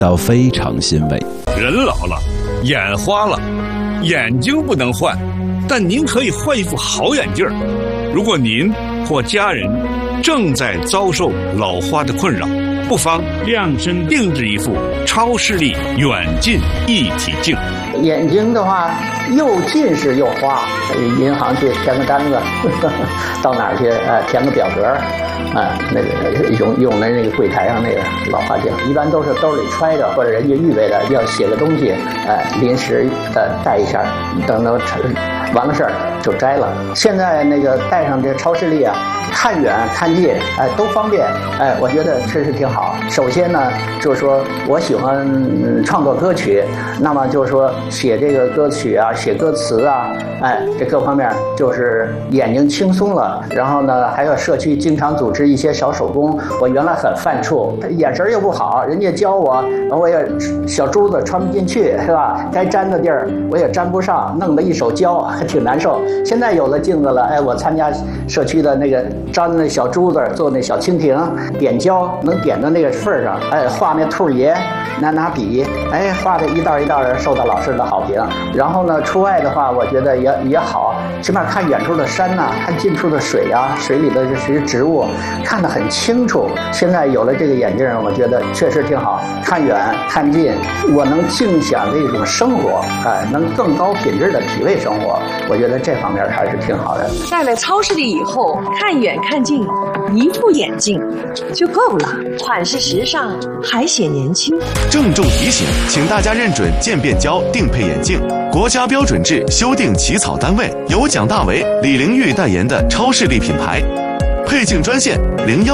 到非常欣慰。 人老了，眼花了，眼睛不能换，但您可以换一副好眼镜。如果您或家人正在遭受老花的困扰，不妨量身定制一副超视力远近一体镜。 眼睛的话，又近视又花，银行去填个单子，到哪儿去填个表格，那个用的那个柜台上那个老花镜，一般都是兜里揣着，或者人家预备的要写个东西，临时带一下，等到完了事儿就摘了。现在那个带上这超视力啊，看远看近，都方便，我觉得这是挺好。首先呢，就是说我喜欢创作歌曲，那么就是说写这个歌曲啊，写歌词啊，这各方面就是眼睛轻松了。然后呢，还有社区经常组织一些小手工，我原来很犯怵，眼神又不好，人家教我也小珠子穿不进去，是吧？该粘的地儿我也粘不上，弄得一手胶，挺难受。现在有了镜子了，我参加社区的那个粘那小珠子，做那小蜻蜓，点胶能点到那个份儿上，画那兔爷，拿笔，画的一道一道的，受到老师的好评。然后呢，出外的话，我觉得也好，起码看远处的山呐，看近处的水啊，水里的这些植物，看得很清楚。现在有了这个眼镜，我觉得确实挺好，看远看近，我能尽享这种生活，能更高品质的体味生活。我觉得这方面还是挺好的。 戴了超视力以后，看远看近，一副眼镜就够了，款式时尚，还显年轻。 郑重提醒，请大家认准渐变胶定配眼镜，国家标准制修订起草单位由蒋大为、李玲玉代言的超视力品牌。配镜专线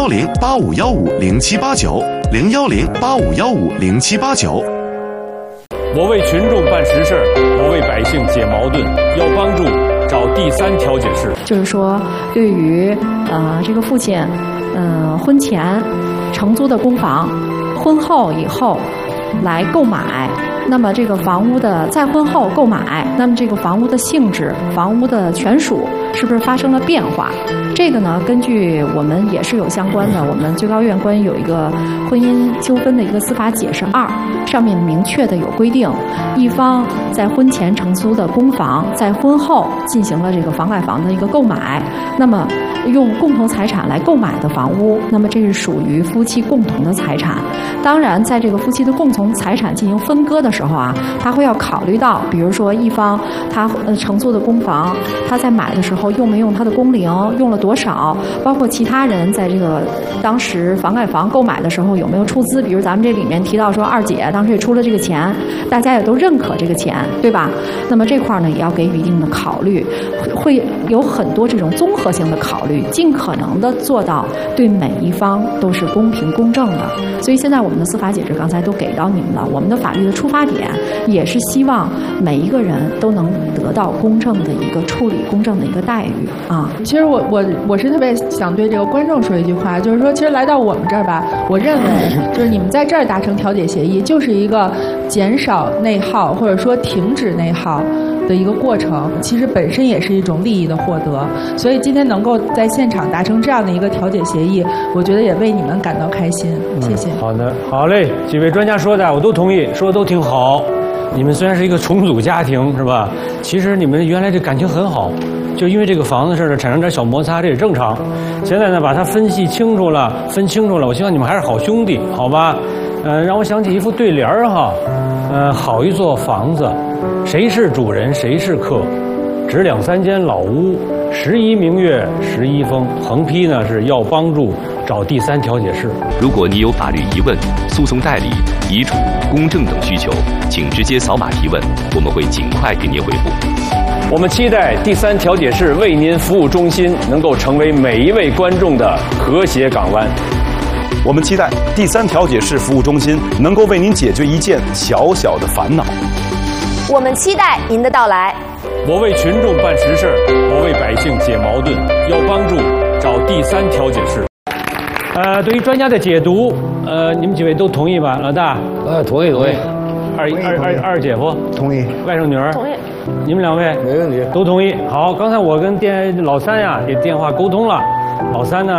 010-8515-0789，010-8515-0789。 我为群众办实事，我为百姓解矛盾，要帮助找第三调解室。 就是说，对于这个父亲，婚前承租的公房，婚后以后来购买，那么这个房屋的再婚后购买，那么这个房屋的性质、房屋的权属是不是发生了变化？这个呢，根据我们也是有相关的，我们最高院关于有一个婚姻纠纷的一个司法解释2，上面明确的有规定，一方在婚前承租的公房，在婚后进行了这个房改房的一个购买，那么用共同财产来购买的房屋，那么这是属于夫妻共同的财产。当然，在这个夫妻的共同财产进行分割的时候啊，他会要考虑到，比如说一方他承租的公房，他在买的时候用没用他的工龄，用了多少，包括其他人在这个当时房改房购买的时候有没有出资，比如咱们这里面提到说二姐当时也出了这个钱，大家也都认可这个钱，对吧？那么这块呢也要给予一定的考虑，会有很多这种综合性的考虑，尽可能的做到对每一方都是公平公正的。所以现在我们的司法解释刚才都给到你们了，我们的法律的出发点也是希望每一个人都能得到公正的一个处理，公正的一个待遇啊。 其实我是特别想对这个观众说一句话，就是说，其实来到我们这儿吧，我认为就是你们在这儿达成调解协议，就是一个减少内耗或者说停止内耗的一个过程，其实本身也是一种利益的获得。所以今天能够在现场达成这样的一个调解协议，我觉得也为你们感到开心。谢谢。 好的，好嘞，几位专家说的我都同意，说的都挺好。你们虽然是一个重组家庭，是吧？其实你们原来这感情很好，就因为这个房子事呢产生点小摩擦，这也正常。现在呢把它分清楚了，我希望你们还是好兄弟，好吧？让我想起一副对联儿哈，好一座房子，谁是主人谁是客，只两三间老屋，11明月11风，横批呢是要帮助找第三调解室。 如果你有法律疑问、诉讼代理、遗嘱、公证等需求，请直接扫码提问，我们会尽快给您回复。 我们期待第三调解室为您服务中心能够成为每一位观众的和谐港湾。 我们期待第三调解室服务中心能够为您解决一件小小的烦恼。 我们期待您的到来。 我为群众办实事，我为百姓解矛盾，要帮助找第三调解室。对于专家的解读，你们几位都同意吧？老大， 同意。 二姐夫同意， 外甥女儿同意。 你们两位没问题， 都同意。好，刚才我跟老三呀也电话沟通了，老三呢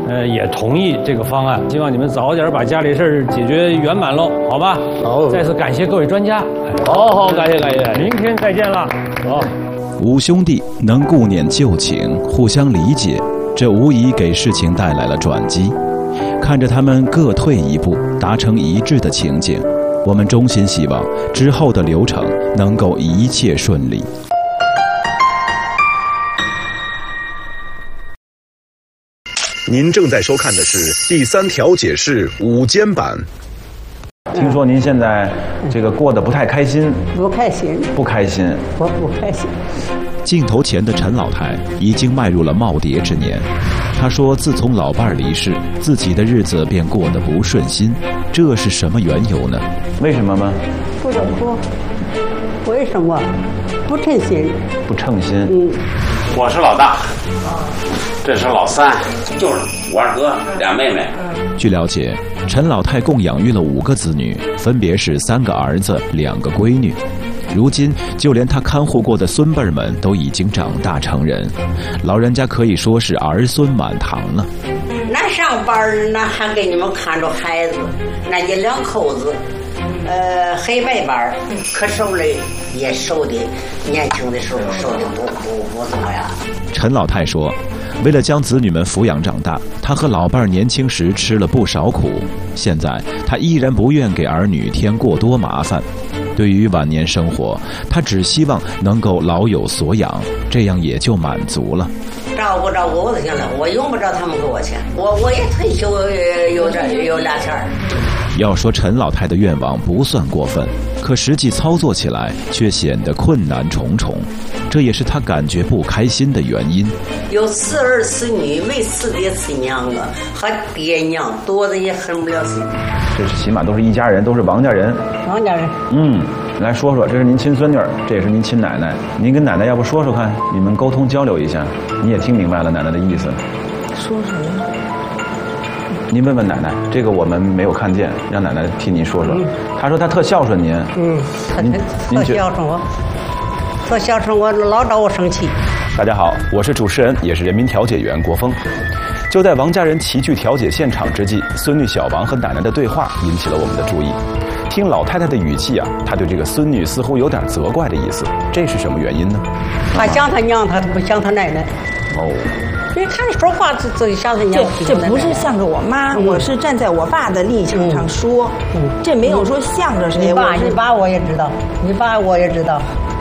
也同意这个方案，希望你们早点把家里事儿解决圆满喽，好吧？ 好， 再次感谢各位专家。 好，感谢， 明天再见了。好。 五兄弟能顾念旧情，互相理解，这无疑给事情带来了转机。看着他们各退一步，达成一致的情景，我们衷心希望之后的流程能够一切顺利。 您正在收看的是第3调解室午间版。听说您现在这个过得不太开心？ 不开心。 不开心。 我不开心。 镜头前的陈老太已经迈入了耄耋之年，她说自从老伴儿离世，自己的日子便过得不顺心，这是什么缘由呢？ 为什么吗？ 不怎么说，为什么？不称心。 不称心。 我是老大，这是老三，就是我二哥俩妹妹。 据了解，陈老太共养育了5个子女，分别是3个儿子、2个闺女。如今，就连她看护过的孙辈儿们都已经长大成人，老人家可以说是儿孙满堂了。 那上班那还给你们看着孩子，那一2口子，黑白班可瘦了也瘦的，年轻的时候瘦的不怎么样。 陈老太说，为了将子女们抚养长大，她和老伴儿年轻时吃了不少苦，现在她依然不愿给儿女添过多麻烦。对于晚年生活，她只希望能够老有所养，这样也就满足了。 照顾我就行了，我用不着他们给我钱，我也退休有2钱。 要说陈老太的愿望不算过分，可实际操作起来却显得困难重重，这也是她感觉不开心的原因。 有4儿4女，没4爹4娘啊，还爹娘多的也恨不了心。 这起码都是一家人，都是王家人。 王家人。 来说说，这是您亲孙女儿，这也是您亲奶奶。您跟奶奶要不说说看，你们沟通交流一下，你也听明白了奶奶的意思。 说什么？ 您问问奶奶，这个我们没有看见，让奶奶替您说说。她说她特孝顺您。 特孝顺我，特孝顺我，老找我生气。 大家好，我是主持人，也是人民调解员国峰。就在王家人齐聚调解现场之际，孙女小王和奶奶的对话引起了我们的注意。听老太太的语气啊，她对这个孙女似乎有点责怪的意思，这是什么原因呢？ 她想她娘，她不想她奶奶。因为她说话自己想她娘。 这不是向着我妈，我是站在我爸的立场上说，这没有说向着谁。 你爸我也知道，你爸我也知道，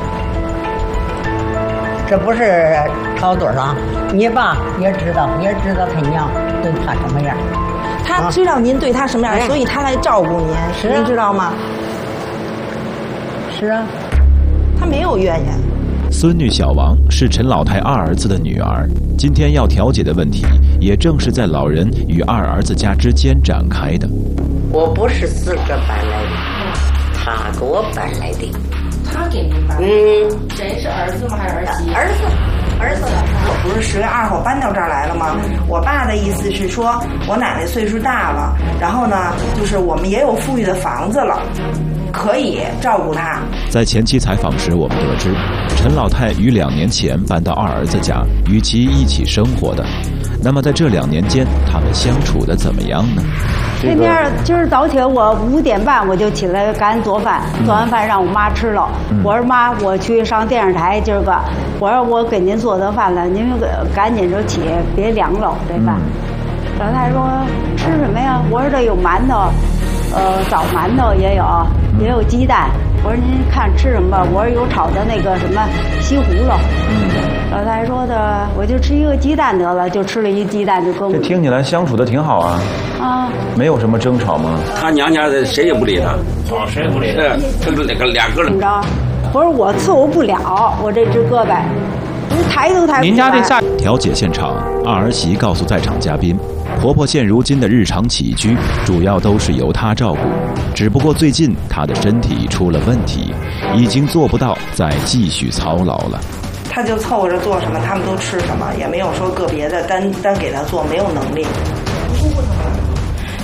这不是吵嘴啊。你爸也知道他娘对他什么样。 他知道您对他什么样，所以他来照顾您，您知道吗？ 是啊， 他没有怨言。 孙女小王是陈老太2儿子的女儿，今天要调解的问题，也正是在老人与2儿子家之间展开的。 我不是自个搬来的，他给我搬来的。 他给您搬？谁是儿子吗？还是儿媳？ 儿子， 我不是10月2号搬到这儿来了吗？我爸的意思是说，我奶奶岁数大了，然后呢，就是我们也有富裕的房子了，可以照顾她。 在前期采访时，我们得知，陈老太于2年前搬到2儿子家，与其一起生活的。那么在这2年间，他们相处的怎么样呢？ 那天今儿早起我5点半我就起来赶紧做饭，做完饭让我妈吃了。我说妈，我去上电视台今儿个，我说我给您做的饭了，您赶紧就起，别凉了这饭。老太太说吃什么呀？我说这有馒头，枣馒头也有鸡蛋。我说您看吃什么吧？我说有炒的那个什么西葫芦。老太太说的，我就吃1个鸡蛋得了，就吃了1鸡蛋就够。 这听起来相处的挺好啊。没有什么争吵吗？ 他娘家的谁也不理他。 谁也不理他。 这个2个人。 怎么着？我说我伺候不了，我这只胳膊，你抬都抬不起来。 您家这下调解现场，2儿媳告诉在场嘉宾，婆婆现如今的日常起居主要都是由她照顾，只不过最近她的身体出了问题，已经做不到再继续操劳了。 他就凑合着做什么，他们都吃什么，也没有说个别的单给他做，没有能力。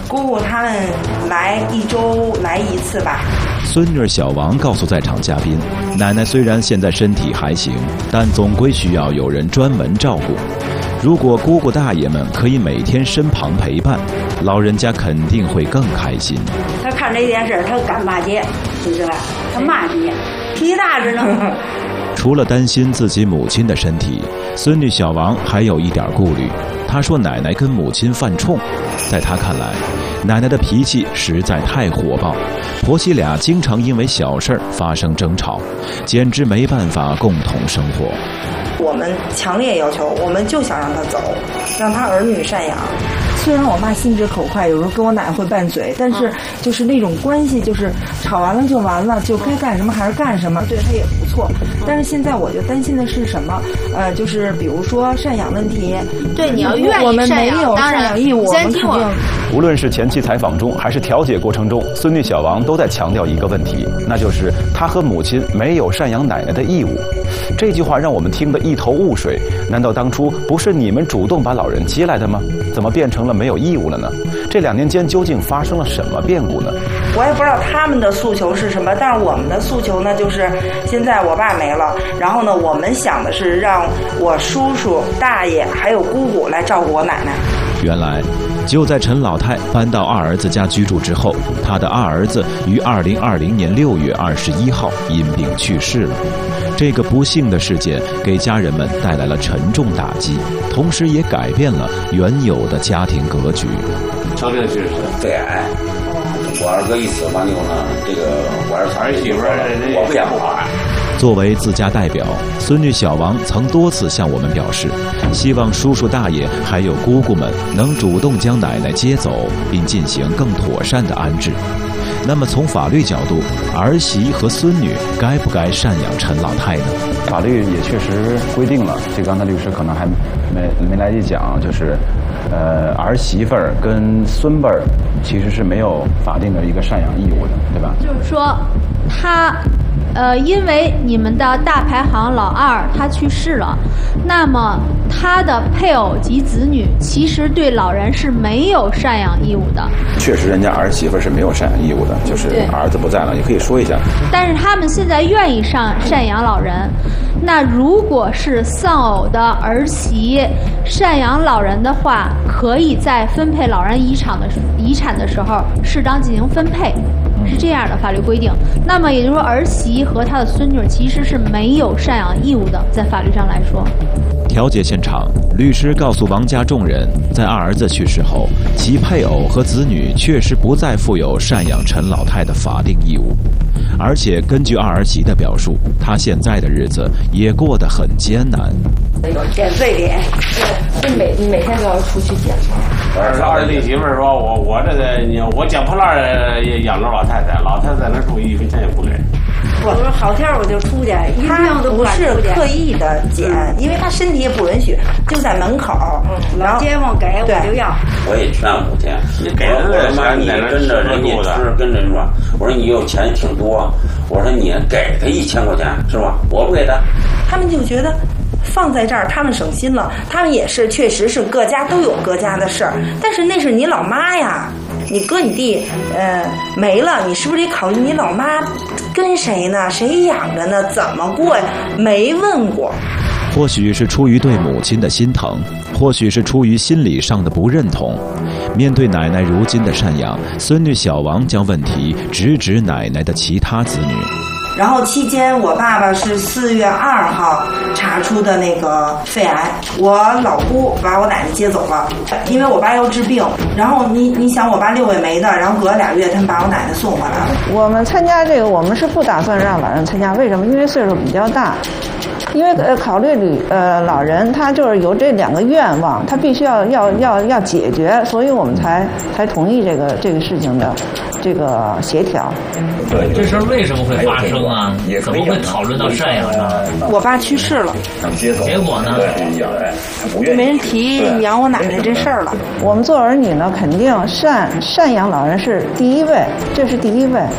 姑姑他们来1周来1次吧。 孙女小王告诉在场嘉宾，奶奶虽然现在身体还行，但总归需要有人专门照顾。如果姑姑大爷们可以每天身旁陪伴，老人家肯定会更开心。 他看这件事，他敢骂街，是不是？他骂你，脾气大着呢。 除了担心自己母亲的身体，孙女小王还有一点顾虑。她说奶奶跟母亲犯冲，在她看来，奶奶的脾气实在太火爆，婆媳俩经常因为小事发生争吵，简直没办法共同生活。 我们强烈要求，我们就想让他走，让他儿女赡养。虽然我爸心直口快，有时候跟我奶会拌嘴，但是就是那种关系，就是吵完了就完了，就该干什么还是干什么，对他也不错。但是现在我就担心的是什么？就是比如说赡养问题。 对，你要愿意我们没有赡养义务，我们肯定。 无论是前期采访中，还是调解过程中，孙女小王都在强调一个问题，那就是她和母亲没有赡养奶奶的义务。这句话让我们听得一头雾水。难道当初不是你们主动把老人接来的吗？怎么变成了没有义务了呢？这2年间究竟发生了什么变故呢？ 我也不知道他们的诉求是什么，但是我们的诉求呢，就是现在我爸没了，然后呢，我们想的是让我叔叔、大爷还有姑姑来照顾我奶奶。 原来，就在陈老太搬到二儿子家居住之后，她的二儿子于2020年6月21号因病去世了。这个不幸的事件给家人们带来了沉重打击，同时也改变了原有的家庭格局。 生病就是肺癌，我二哥一死完以后呢，这个我儿媳妇我不想不好。 作为自家代表，孙女小王曾多次向我们表示，希望叔叔大爷还有姑姑们能主动将奶奶接走，并进行更妥善的安置。那么从法律角度，儿媳和孙女该不该赡养陈老太呢？ 法律也确实规定了，这刚才律师可能还没来得及讲，就是儿媳妇儿跟孙辈儿其实是没有法定的一个赡养义务的，对吧？ 就是说他因为你们的大排行老二他去世了，那么他的配偶及子女其实对老人是没有赡养义务的。 确实人家儿媳妇是没有赡养义务的，就是儿子不在了，你可以说一下。 但是他们现在愿意赡养老人，那如果是丧偶的儿媳赡养老人的话，可以在分配老人遗产的时候适当进行分配，是这样的法律规定。那么也就是说，儿媳和她的孙女其实是没有赡养义务的，在法律上来说。 调解现场，律师告诉王家众人，在二儿子去世后，其配偶和子女确实不再负有赡养陈老太的法定义务，而且根据二儿媳的表述，她现在的日子也过得很艰难。 减税点，对，你每天都要出去检查。 二弟媳妇儿说，我这个我捡破烂养着老太太，老太太那住1分钱也不给。 我说好天我就出去， 他不是刻意的捡，因为他身体也不允许，就在门口。 老街坊给我就要。 我也劝母亲，你给人的钱，你跟着人家吃，跟着说，我说你有钱挺多，我说你给他1000块钱是吧？我不给他， 他们就觉得。放在这儿，他们省心了。他们也是，确实是各家都有各家的事儿，但是那是你老妈呀，你哥你弟，没了，你是不是得考虑你老妈跟谁呢？谁养着呢？怎么过呀？没问过。 或许是出于对母亲的心疼，或许是出于心理上的不认同。面对奶奶如今的赡养，孙女小王将问题直指奶奶的其他子女。 然后期间，我爸爸是4月2号查出的那个肺癌，我老姑把我奶奶接走了，因为我爸要治病。然后你想，我爸6月没的，然后隔了2月，他们把我奶奶送回来了。 我们参加这个，我们是不打算让老人参加，为什么？因为岁数比较大。因为考虑老人他就是有这2个愿望，他必须要解决，所以我们才同意这个事情的这个协调。 对，这事儿为什么会发生啊？怎么会讨论到赡养呢？ 我爸去世了， 结果呢？ 就没人提养我奶奶这事儿了。 我们做儿女呢，肯定赡养老人是第一位，这是第一位。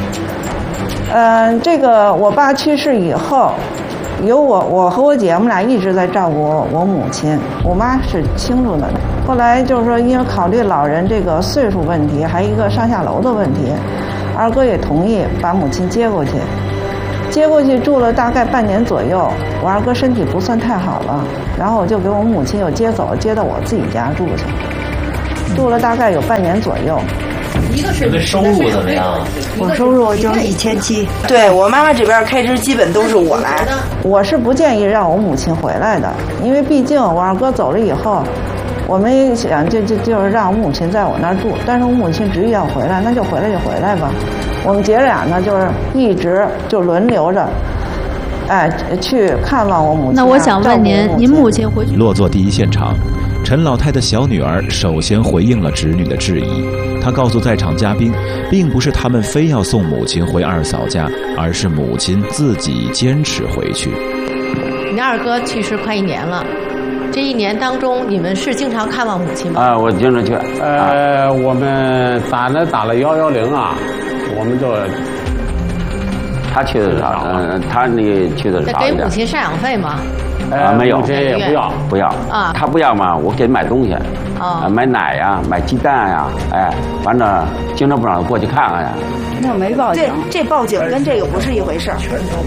这个我爸去世以后。有我和我姐，我们俩一直在照顾我母亲，我妈是清楚的。 后来就是说，因为考虑老人这个岁数问题，还有一个上下楼的问题，二哥也同意把母亲接过去。接过去住了大概半年左右，我二哥身体不算太好了，然后我就给我母亲又接走，接到我自己家住去，住了大概有半年左右。 一个是收入怎么样？ 我收入就是1700。 对我妈妈这边开支基本都是我来。 我是不建议让我母亲回来的，因为毕竟我二哥走了以后，我们想就是让我母亲在我那儿住，但是我母亲执意要回来，那就回来就回来吧。我们姐俩呢，就是一直就轮流着，去看望我母亲。 那我想问您，您母亲回去落座第一现场，陈老太的小女儿首先回应了侄女的质疑。她告诉在场嘉宾，并不是他们非要送母亲回二嫂家，而是母亲自己坚持回去。 您二哥去世快1年了，这1年当中，你们是经常看望母亲吗？ 啊，我经常去。 我们打了110啊，我们就他去的少，他那个去的少一点。 给母亲赡养费吗？ 没有， 母亲也不要啊。他不要嘛，我给买东西，买奶呀，买鸡蛋呀，反正经常不让他过去看看呀。 那没报警， 这报警跟这个不是一回事儿。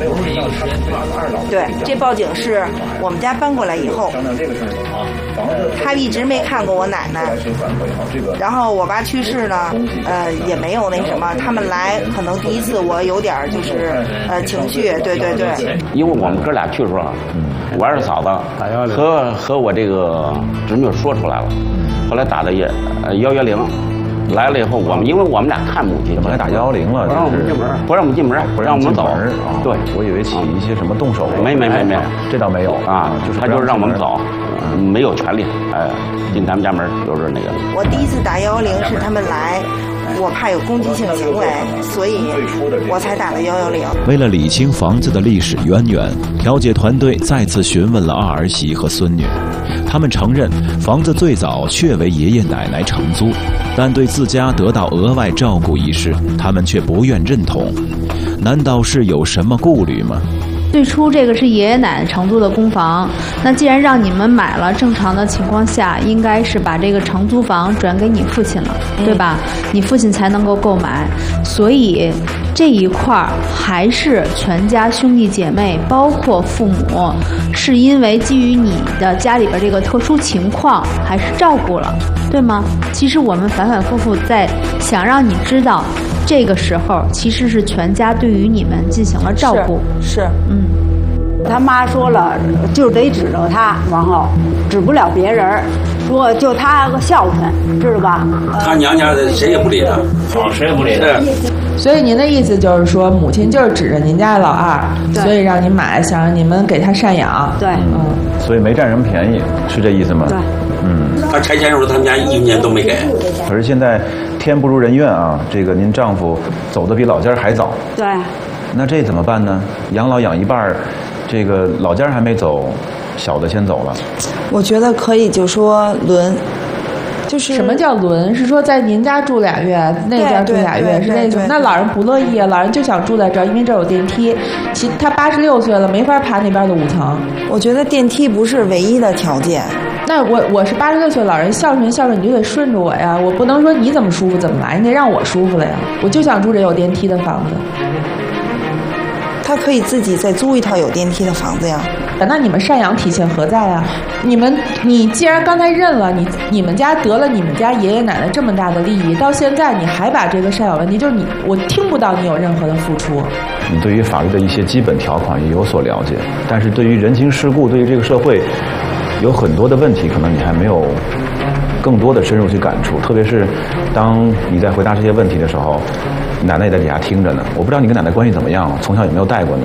对，这报警是我们家搬过来以后，他一直没看过我奶奶，然后我爸去世呢，也没有那什么，他们来可能第一次我有点就是情绪，对。 因为我们哥俩去的时候，我二嫂子和我这个侄女说出来了，后来打的110。来了以后，因为我们俩看母亲， 怎么还打110了？ 不让我们进门，不让我们走。对， 我以为起一些什么动手。 没， 这倒没有啊，他就是让我们走，没有权利，进他们家门就是那个。 我第一次打110是他们来，我怕有攻击性行为，所以我才打了110。 为了理清房子的历史渊源，调解团队再次询问了二儿媳和孙女。他们承认房子最早确为爷爷奶奶承租，但对自家得到额外照顾一事，他们却不愿认同。难道是有什么顾虑吗？ 最初这个是爷爷奶奶承租的公房，那既然让你们买了，正常的情况下应该是把这个承租房转给你父亲了，对吧？你父亲才能够购买，所以这一块儿还是全家兄弟姐妹，包括父母，是因为基于你的家里边这个特殊情况，还是照顾了，对吗？其实我们反反复复在想让你知道，这个时候其实是全家对于你们进行了照顾。 是。 他妈说了，就得指着他，往后指不了别人，说就他个孝顺，知道吧？ 他娘家的谁也不理他， 谁也不理他。 所以您的意思就是说，母亲就是指着您家的老二，所以让您买，想让你们给他赡养。 对， 所以没占什么便宜，是这意思吗？ 对， 他拆迁时候他们家1年都没给。 可是现在天不如人愿啊，这个您丈夫走得比老家还早。 对。 那这怎么办呢？养老养一半，这个老家还没走，小的先走了。 我觉得可以，就说轮，就是什么叫轮？是说在您家住2月，那家住2月，是那种？那老人不乐意啊，老人就想住在这儿，因为这儿有电梯。他86岁了，没法爬那边的5层。 我觉得电梯不是唯一的条件。 那我是86岁老人，孝顺你就得顺着我呀，我不能说你怎么舒服怎么来，你得让我舒服了呀。我就想住这有电梯的房子。 他可以自己再租一套有电梯的房子呀。 那你们赡养体现何在啊？你既然刚才认了，你们家得了你们家爷爷奶奶这么大的利益，到现在你还把这个赡养问题，就是我听不到你有任何的付出。 你对于法律的一些基本条款也有所了解，但是对于人情世故，对于这个社会有很多的问题，可能你还没有更多的深入去感触。特别是当你在回答这些问题的时候，奶奶也在底下听着呢。我不知道你跟奶奶关系怎么样，从小有没有带过你？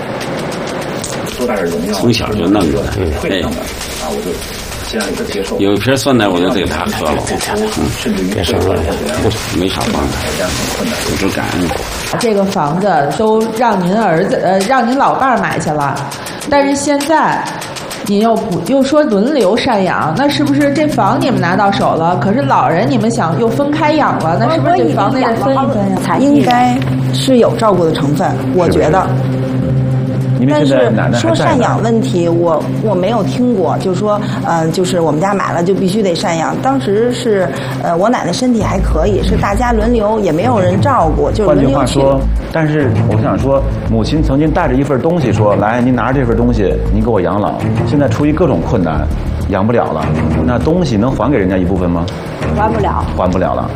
从小就弄着的，有一瓶酸奶我就给他喝了，别说了，没啥帮助，就是感恩。 这个房子都让您让您老伴儿买去了，但是现在您又说轮流赡养，那是不是这房你们拿到手了？可是老人你们想又分开养了，那是不是这房子得分一分呀？ 应该是有照顾的成分，我觉得。 因为但现在奶奶是说赡养问题，我没有听过，就是说，就是我们家买了就必须得赡养。当时是，我奶奶身体还可以，是大家轮流，也没有人照顾，就是轮流去。 换句话说，但是我想说，母亲曾经带着一份东西说：“来，您拿着这份东西，您给我养老。”现在出于各种困难，养不了了，那东西能还给人家一部分吗？ 还不了， 还不了了。